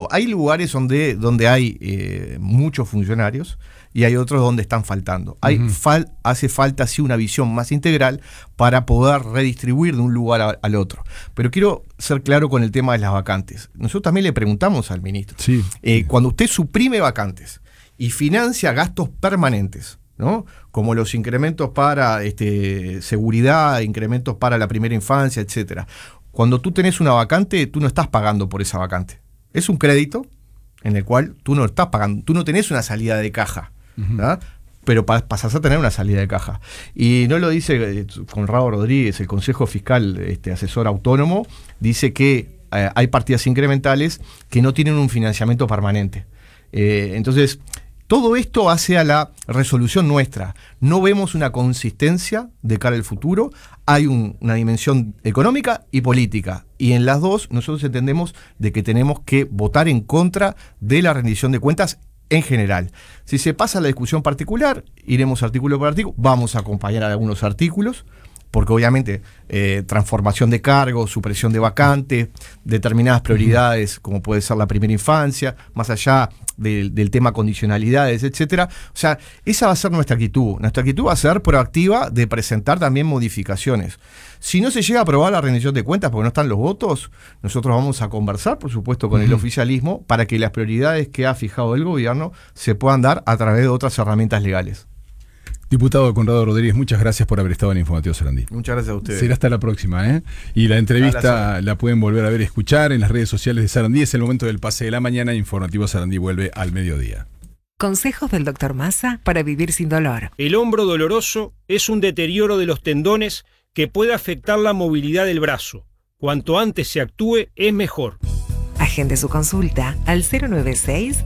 hay lugares donde hay muchos funcionarios y hay otros donde están faltando. Hace falta sí una visión más integral para poder redistribuir de un lugar al otro. Pero quiero ser claro con el tema de las vacantes. Nosotros también le preguntamos al ministro, cuando usted suprime vacantes y financia gastos permanentes, ¿no? Como los incrementos para seguridad, incrementos para la primera infancia, etcétera. Cuando tú tenés una vacante, tú no estás pagando por esa vacante. Es un crédito en el cual tú no estás pagando, tú no tenés una salida de caja, ¿verdad? Pero pasás a tener una salida de caja. Y no lo dice Conrado Rodríguez, el Consejo Fiscal asesor autónomo, dice que hay partidas incrementales que no tienen un financiamiento permanente. Entonces, todo esto hace a la resolución nuestra. No vemos una consistencia de cara al futuro. Hay una dimensión económica y política. Y en las dos nosotros entendemos de que tenemos que votar en contra de la rendición de cuentas en general. Si se pasa a la discusión particular, iremos artículo por artículo. Vamos a acompañar a algunos artículos, porque obviamente transformación de cargos, supresión de vacantes, determinadas prioridades, como puede ser la primera infancia, más allá del tema condicionalidades, etcétera. O sea, esa va a ser nuestra actitud. Nuestra actitud va a ser proactiva de presentar también modificaciones. Si no se llega a aprobar la rendición de cuentas porque no están los votos, nosotros vamos a conversar, por supuesto, con el oficialismo para que las prioridades que ha fijado el gobierno se puedan dar a través de otras herramientas legales. Diputado Conrado Rodríguez, muchas gracias por haber estado en Informativo Sarandí. Muchas gracias a ustedes. Será hasta la próxima, ¿eh? Y la entrevista la pueden volver a ver y escuchar en las redes sociales de Sarandí. Es el momento del pase de la mañana. Informativo Sarandí vuelve al mediodía. Consejos del Dr. Massa para vivir sin dolor. El hombro doloroso es un deterioro de los tendones que puede afectar la movilidad del brazo. Cuanto antes se actúe, es mejor. Agende su consulta al 096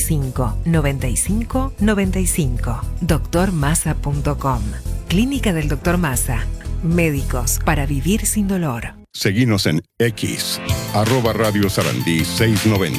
25 95 95. drmassa.com. Clínica del Dr. Massa. Médicos para vivir sin dolor. Seguinos en X, @Radio Sarandí 690.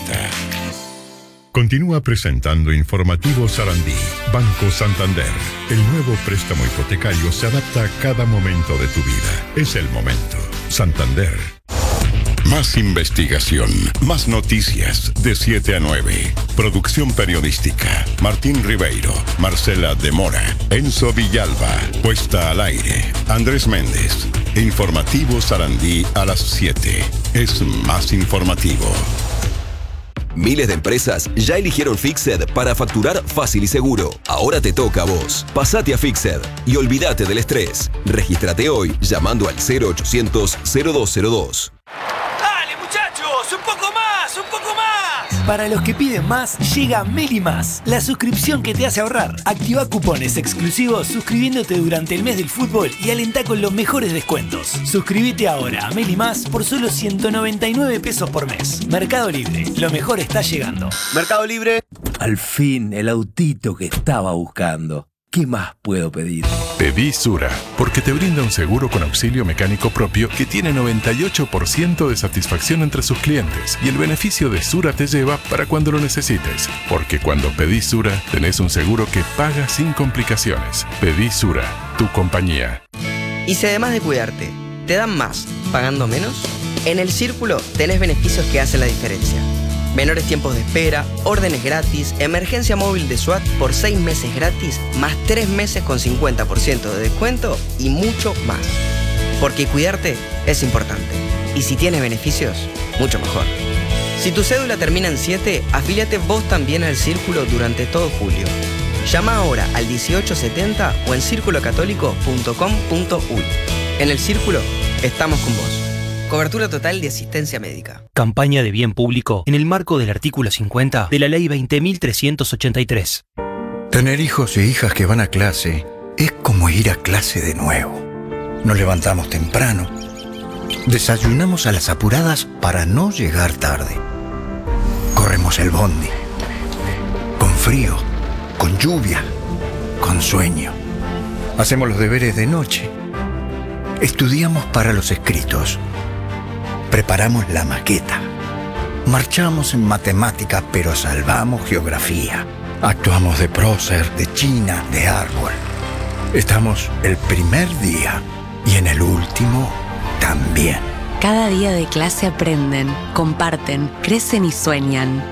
Continúa presentando Informativo Sarandí. Banco Santander. El nuevo préstamo hipotecario se adapta a cada momento de tu vida. Es el momento. Santander. Más investigación, más noticias de 7 a 9. Producción periodística. Martín Ribeiro, Marcela de Mora, Enzo Villalba. Puesta al aire. Andrés Méndez. Informativo Sarandí a las 7. Es más informativo. Miles de empresas ya eligieron Fixed para facturar fácil y seguro. Ahora te toca a vos. Pasate a Fixed y olvídate del estrés. Regístrate hoy llamando al 0800 0202. ¡Dale, muchachos! ¡Un poco más! ¡Un poco más! Para los que piden más, llega Meli Más, la suscripción que te hace ahorrar. Activa cupones exclusivos suscribiéndote durante el mes del fútbol y alentá con los mejores descuentos. Suscríbete ahora a Meli Más por solo 199 pesos por mes. Mercado Libre, lo mejor está llegando. Mercado Libre. Al fin, el autito que estaba buscando. ¿Qué más puedo pedir? Pedí Sura, porque te brinda un seguro con auxilio mecánico propio que tiene 98% de satisfacción entre sus clientes. Y el beneficio de Sura te lleva para cuando lo necesites. Porque cuando pedís Sura, tenés un seguro que paga sin complicaciones. Pedí Sura, tu compañía. Y si además de cuidarte, te dan más, pagando menos, en El Círculo tenés beneficios que hacen la diferencia. Menores tiempos de espera, órdenes gratis, emergencia móvil de SWAT por 6 meses gratis, más 3 meses con 50% de descuento y mucho más. Porque cuidarte es importante. Y si tienes beneficios, mucho mejor. Si tu cédula termina en 7, afíliate vos también al Círculo durante todo julio. Llama ahora al 1870 o en circulocatólico.com.uy. En El Círculo, estamos con vos. Cobertura total de asistencia médica. Campaña de bien público en el marco del artículo 50 de la Ley 20.383. Tener hijos e hijas que van a clase es como ir a clase de nuevo. Nos levantamos temprano, desayunamos a las apuradas para no llegar tarde. Corremos el bondi, con frío, con lluvia, con sueño. Hacemos los deberes de noche. Estudiamos para los escritos. Preparamos la maqueta. Marchamos en matemática, pero salvamos geografía. Actuamos de prócer, de china, de árbol. Estamos el primer día y en el último también. Cada día de clase aprenden, comparten, crecen y sueñan.